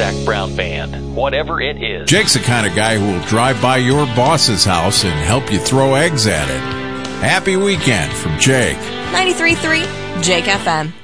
Zach Brown Band, whatever it is. Jake's the kind of guy who will drive by your boss's house and help you throw eggs at it. Happy weekend from Jake. 93.3 Jake FM.